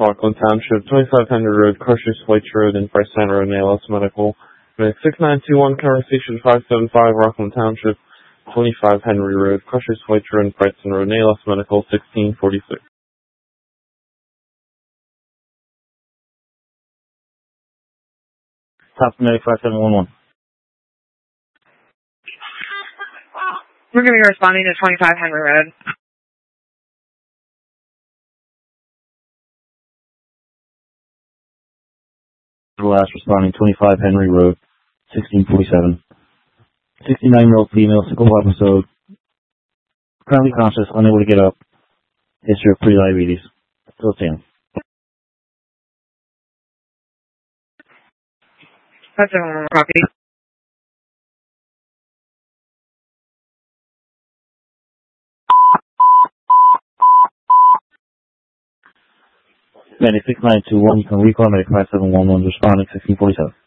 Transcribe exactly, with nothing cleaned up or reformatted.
Rockland Township, twenty-five hundred Road, Crushers Flights Road, and Price Center, and A L S Medical. six nine two one, conversation five seven five, Rockland Township, twenty-five Henry Road, Crushers Flights Road, and Price Center, and A L S Medical, sixteen forty-six. Top Medic five seven one one. We're going to be responding to twenty-five Henry Road. Last responding, twenty-five Henry Road, sixteen forty-seven. sixty-nine-year-old female, single episode, currently conscious, unable to get up, history of pre-diabetes. Still standing. That's a copy. Medic six nine two one, you can recall Medic five seven one one, responding sixteen forty-seven.